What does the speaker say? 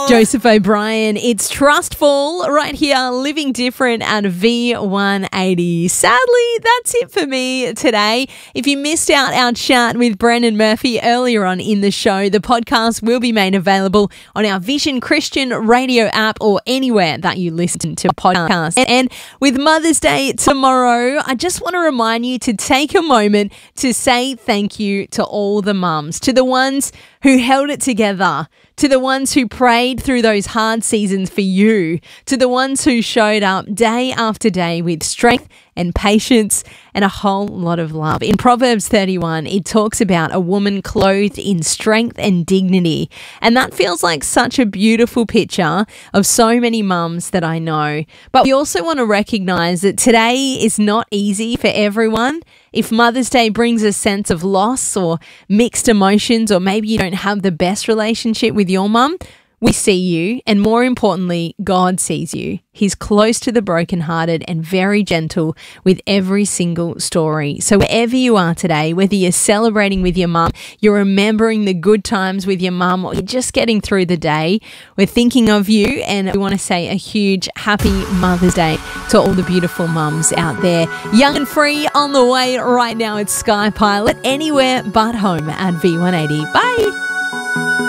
Joseph O'Brien, it's Trustful right here, living different at V180. Sadly, that's it for me today. If you missed out our chat with Brendan Murphy earlier on in the show, the podcast will be made available on our Vision Christian radio app or anywhere that you listen to podcasts. And with Mother's Day tomorrow, I just want to remind you to take a moment to say thank you to all the mums, to the ones who held it together, to the ones who prayed through those hard seasons for you, to the ones who showed up day after day with strength and patience and a whole lot of love. In Proverbs 31, it talks about a woman clothed in strength and dignity. And that feels like such a beautiful picture of so many mums that I know. But we also want to recognize that today is not easy for everyone. If Mother's Day brings a sense of loss or mixed emotions, or maybe you don't have the best relationship with your mum, we see you, and more importantly, God sees you. He's close to the brokenhearted and very gentle with every single story. So wherever you are today, whether you're celebrating with your mum, you're remembering the good times with your mum, or you're just getting through the day, we're thinking of you, and we want to say a huge happy Mother's Day to all the beautiful mums out there. Young and free on the way right now. It's Sky Pilot, anywhere but home at V180. Bye.